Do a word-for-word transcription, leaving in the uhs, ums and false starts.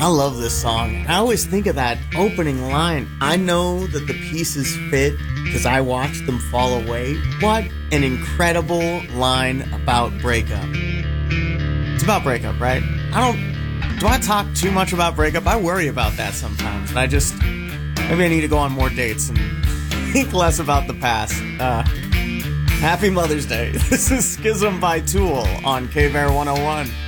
I love this song. I always think of that opening line. I know that the pieces fit because I watched them fall away. What an incredible line about breakup. It's about breakup, right? I don't... Do I talk too much about breakup? I worry about that sometimes. And I just... Maybe I need to go on more dates and think less about the past. Uh, happy Mother's Day. This is Schism by Tool on K-Bear one oh one.